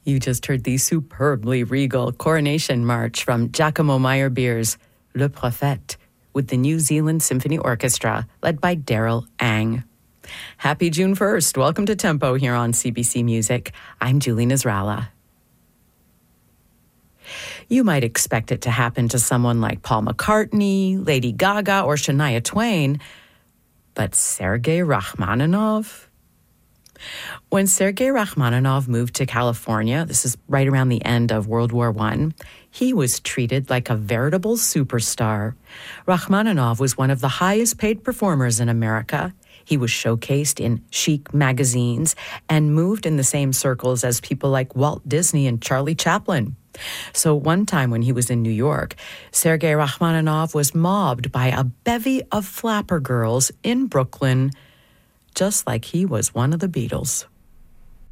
You just heard the superbly regal Coronation March from Giacomo Meyerbeer's Le Prophète with the New Zealand Symphony Orchestra, led by Daryl Ang. Happy June 1st. Welcome to Tempo here on CBC Music. I'm Julie Nasrallah. You might expect it to happen to someone like Paul McCartney, Lady Gaga, or Shania Twain, but Sergei Rachmaninoff? When Sergei Rachmaninoff moved to California, this is right around the end of World War I, he was treated like a veritable superstar. Rachmaninoff was one of the highest paid performers in America. He was showcased in chic magazines and moved in the same circles as people like Walt Disney and Charlie Chaplin. So one time when he was in New York, Sergei Rachmaninoff was mobbed by a bevy of flapper girls in Brooklyn, just like he was one of the Beatles.